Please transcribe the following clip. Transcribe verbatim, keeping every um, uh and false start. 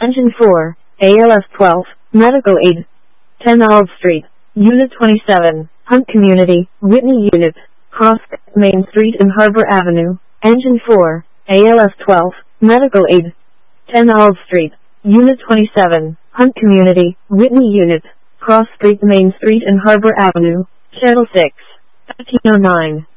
Engine four, A L S twelve, Medical Aid. ten Olive Street, Unit twenty-seven, Hunt Community, Whitney Unit, Cross Main Street and Harbor Avenue. Engine four, A L S twelve, Medical Aid. ten Olive Street, Unit twenty-seven, Hunt Community, Whitney Unit, Cross Street, Main Street and Harbor Avenue. Channel six, fifteen oh nine.